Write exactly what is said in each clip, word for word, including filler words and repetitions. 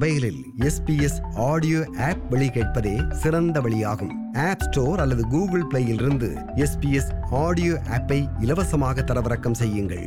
மொபைலில் SBS audio app வழி கேட்பதே சிறந்த வழியாகும். ஆப் ஸ்டோர் அல்லது கூகுள் பிளேயில் இருந்து எஸ்பிஎஸ் ஆடியோ ஆப்பை இலவசமாக தரவிறக்கம் செய்யுங்கள்.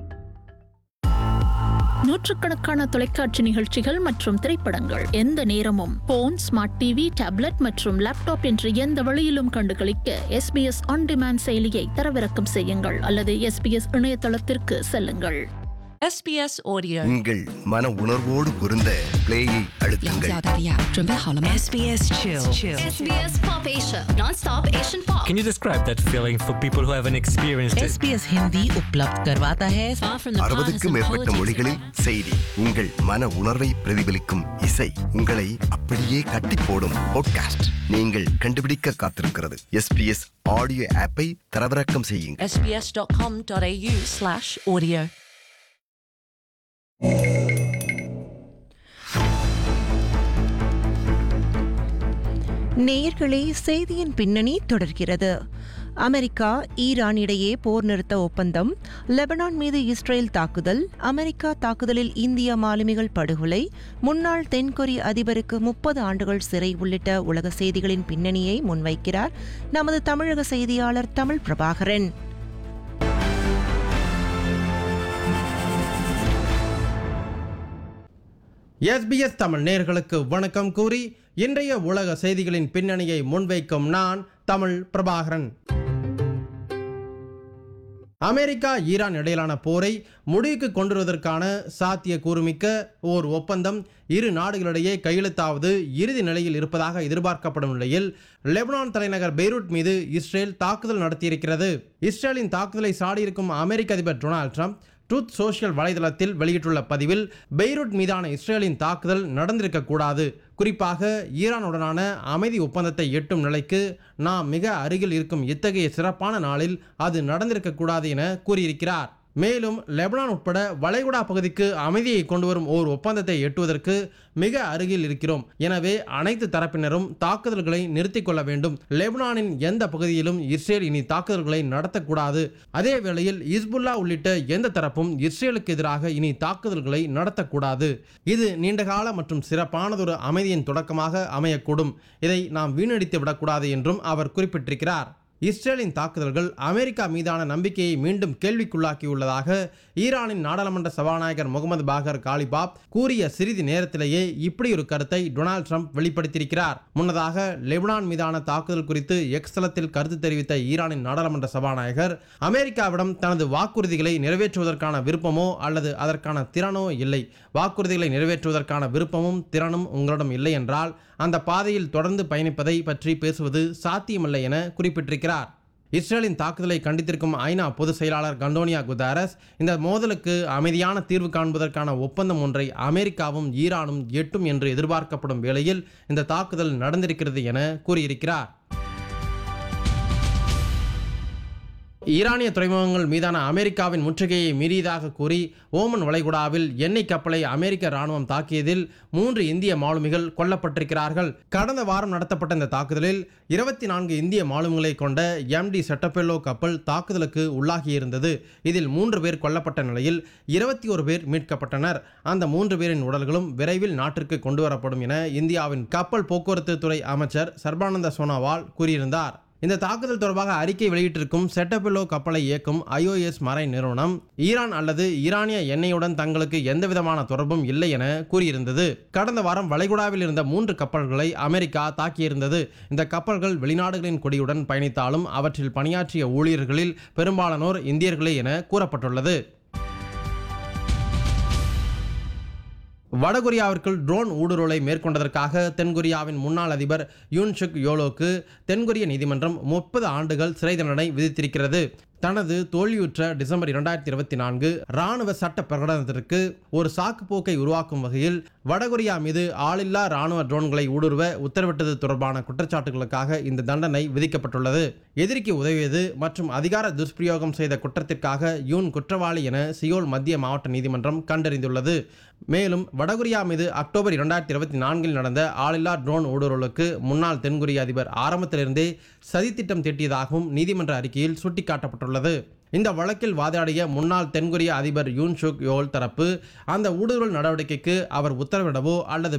நூற்றுக்கணக்கான தொலைக்காட்சி நிகழ்ச்சிகள் மற்றும் திரைப்படங்கள் எந்த நேரமும் போன், ஸ்மார்ட் டிவி, டேப்லெட் மற்றும் லேப்டாப் என்று எந்த வழியிலும் கண்டுகளிக்க எஸ்பிஎஸ் ஆன் டிமாண்ட் செயலியை தரவிறக்கம் செய்யுங்கள் அல்லது எஸ்பிஎஸ் இணையதளத்திற்கு செல்லுங்கள். S B S Audio. உங்கள் மன உணர்வோடு பொருந்த பிளேயை அழுத்துங்கள். S B S Chill. S B S Pop Asia, non-stop Asian pop. Can you describe that feeling for people who haven't experienced it? S B S Hindi उपलब्ध करवाता है. Far from the அறுபதுக்கும் மேற்பட்ட மொழிகளில் செய்தி, உங்கள் மன உணர்வை பிரதிபலிக்கும் இசை, உங்களை அப்படியே கட்டி போடும் பாட்காஸ்ட் நீங்கள் கண்டுபிடிக்க காத்திருக்கிறது. எஸ்பிஎஸ் ஆடியோ ஆப்பை தரவிறக்கம் செய்யுங்கள். S B S dot com dot A U slash audio. நேயர்களே, செய்தியின் பின்னணி தொடர்கிறது. அமெரிக்கா ஈரான் இடையே போர் நிறுத்த ஒப்பந்தம், லெபனான் மீது இஸ்ரேல் தாக்குதல், அமெரிக்கா தாக்குதலில் இந்திய மாலுமிகள் படுகொலை, முன்னாள் தென்கொரிய அதிபருக்கு முப்பது ஆண்டுகள் சிறை உள்ளிட்ட உலக செய்திகளின் பின்னணியை முன்வைக்கிறார் நமது தமிழக செய்தியாளர் தமிழ் பிரபாகரன். எஸ்பிஎஸ் தமிழ் நேயர்களுக்கு வணக்கம் கூறி இன்றைய உலக செய்திகளின் பின்னணியை முன்வைக்கும் நான் தமிழ் பிரபாகரன். அமெரிக்கா ஈரான் இடையிலான போரை முடிவுக்கு கொண்டுவருவதற்கான சாத்திய கூறுமிக்க ஓர் ஒப்பந்தம் இரு நாடுகளிடையே கையெழுத்தாவது இறுதி நிலையில் இருப்பதாக எதிர்பார்க்கப்படும் நிலையில் லெபனான் தலைநகர் பெய்ரூட் மீது இஸ்ரேல் தாக்குதல் நடத்தியிருக்கிறது. இஸ்ரேலின் தாக்குதலை சாடியிருக்கும் அமெரிக்க அதிபர் டொனால்ட் ட்ரம்ப் ட்ரூத் சோஷியல் வலைதளத்தில் வெளியிட்டுள்ள பதிவில் பெய்ரூட் மீதான இஸ்ரேலின் தாக்குதல் நடந்திருக்கக்கூடாது, குறிப்பாக ஈரானுடனான அமைதி ஒப்பந்தத்தை எட்டும் நிலைக்கு நாம் மிக அருகில் இருக்கும் இத்தகைய சிறப்பான நாளில் அது நடந்திருக்கக்கூடாது என கூறியிருக்கிறார். மேலும் லெபனான் உட்பட வளைகுடா பகுதிக்கு அமைதியை கொண்டு வரும் ஓர் ஒப்பந்தத்தை எட்டுவதற்கு மிக அருகில் இருக்கிறோம். எனவே அனைத்து தரப்பினரும் தாக்குதல்களை நிறுத்திக் கொள்ள வேண்டும். லெபனானின் எந்த பகுதியிலும் இஸ்ரேல் இனி தாக்குதல்களை நடத்தக்கூடாது. அதே வேளையில் இஸ்புல்லா உள்ளிட்ட எந்த தரப்பும் இஸ்ரேலுக்கு எதிராக இனி தாக்குதல்களை நடத்தக்கூடாது. இது நீண்டகால மற்றும் சிறப்பானதொரு அமைதியின் தொடக்கமாக அமையக்கூடும். இதை நாம் வீணடித்து விடக்கூடாது என்றும் அவர் குறிப்பிட்டிருக்கிறார். இஸ்ரேலின் தாக்குதல்கள் அமெரிக்கா மீதான நம்பிக்கையை மீண்டும் கேள்விக்குள்ளாக்கியுள்ளதாக ஈரானின் நாடாளுமன்ற சபாநாயகர் முகமது பாகர் காலிபாப் கூறிய சிறிது நேரத்திலேயே இப்படி ஒரு கருத்தை டொனால்ட் ட்ரம்ப் வெளிப்படுத்தியிருக்கிறார். முன்னதாக லெபனான் மீதான தாக்குதல் குறித்து எக்ஸ் தளத்தில் கருத்து தெரிவித்த ஈரானின் நாடாளுமன்ற சபாநாயகர், அமெரிக்காவிடம் தனது வாக்குறுதிகளை நிறைவேற்றுவதற்கான விருப்பமோ அல்லது அதற்கான திறனோ இல்லை. வாக்குறுதிகளை நிறைவேற்றுவதற்கான விருப்பமும் திறனும் உங்களிடம் இல்லை என்றால் அந்த பாதையில் தொடர்ந்து பயணிப்பதை பற்றி பேசுவது சாத்தியமில்லை என குறிப்பிட்டிருக்கிறார். இஸ்ரேலின் தாக்குதலை கண்டித்திருக்கும் ஐநா பொதுச் செயலாளர் கண்டோனியா குதாரஸ் இந்த மோதலுக்கு அமைதியான தீர்வு காண்பதற்கான ஒப்பந்தம் ஒன்றை அமெரிக்காவும் ஈரானும் எட்டும் என்று எதிர்பார்க்கப்படும் வேளையில் இந்த தாக்குதல் நடந்திருக்கிறது என கூறியிருக்கிறார். ஈரானிய துறைமுகங்கள் மீதான அமெரிக்காவின் முற்றுகையை மீறியதாக கூறி ஓமன் வளைகுடாவில் எண்ணெய் கப்பலை அமெரிக்க ராணுவம் தாக்கியதில் மூன்று இந்திய மாலுமிகள் கொல்லப்பட்டிருக்கிறார்கள். கடந்த வாரம் நடத்தப்பட்ட இந்த தாக்குதலில் இருபத்தி நான்கு இந்திய மாலுமிகளை கொண்ட எம் டி செட்டபெல்லோ கப்பல் தாக்குதலுக்கு உள்ளாகியிருந்தது. இதில் மூன்று பேர் கொல்லப்பட்ட நிலையில் இருபத்தி ஒரு பேர் மீட்கப்பட்டனர். அந்த மூன்று பேரின் உடல்களும் விரைவில் நாட்டிற்கு கொண்டு வரப்படும் என இந்தியாவின் கப்பல் போக்குவரத்து துறை அமைச்சர் சர்பானந்த சோனோவால் கூறியிருந்தார். இந்த தாக்குதல் தொடர்பாக அறிக்கை வெளியிட்டிருக்கும் செட்டபெல்லோ கப்பலை இயக்கும் ஐ ஓ எஸ் மரைன் நிறுவனம் ஈரான் அல்லது ஈரானிய எண்ணெயுடன் தங்களுக்கு எந்தவிதமான தொடர்பும் இல்லை என கூறியிருந்தது. கடந்த வாரம் வளைகுடாவில் இருந்த மூன்று கப்பல்களை அமெரிக்கா தாக்கியிருந்தது. இந்த கப்பல்கள் வெளிநாடுகளின் கொடியுடன் பயணித்தாலும் அவற்றில் பணியாற்றிய ஊழியர்களில் பெரும்பாலானோர் இந்தியர்களே என கூறப்பட்டுள்ளது. வடகொரியாவிற்குள் ட்ரோன் ஊடுருவலை மேற்கொண்டதற்காக தென்கொரியாவின் முன்னாள் அதிபர் யூன் சுக் யோலோக்கு தென்கொரிய நீதிமன்றம் முப்பது ஆண்டுகள் சிறை தண்டனை விதித்திருக்கிறது. தனது தோல்வியுற்ற டிசம்பர் இரண்டாயிரத்தி இருபத்தி நான்கு ராணுவ சட்ட பிரகடனத்திற்கு ஒரு சாக்கு போக்கை உருவாக்கும் வகையில் வடகொரியா மீது ஆளில்லா ராணுவ ட்ரோன்களை ஊடுருவ உத்தரவிட்டது தொடர்பான குற்றச்சாட்டுகளுக்காக இந்த தண்டனை விதிக்கப்பட்டுள்ளது. எதிரிக்கு உதவியது மற்றும் அதிகார துஷ்பிரயோகம் செய்த குற்றத்திற்காக யூன் குற்றவாளி என சியோல் மத்திய மாவட்ட நீதிமன்றம் கண்டறிந்துள்ளது. மேலும் வடகொரியா மீது அக்டோபர் இரண்டாயிரத்தி இருபத்தி நான்கில் நடந்த ஆளில்லா ட்ரோன் ஊடுருவலுக்கு முன்னாள் தென்கொரிய அதிபர் ஆரம்பத்திலிருந்தே சதித்திட்டம் தீட்டியதாகவும் நீதிமன்ற அறிக்கையில் சுட்டிக்காட்டப்பட்டுள்ளது. இந்த வழக்கில் வாதாடிய முன்னாள் தென்கொரிய அதிபர் யூன் சுக் யோல் தரப்பு அந்த ஊடுருவல் நடவடிக்கைக்கு அவர் உத்தரவிடவோ அல்லது